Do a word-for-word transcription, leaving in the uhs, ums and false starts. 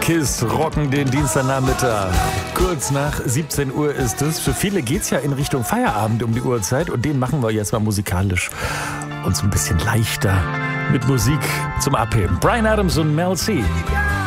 KISS rocken den Dienstagnachmittag. Kurz nach siebzehn Uhr ist es. Für viele geht's ja in Richtung Feierabend um die Uhrzeit und den machen wir jetzt mal musikalisch uns ein bisschen leichter mit Musik zum Abheben. Bryan Adams und Mel C.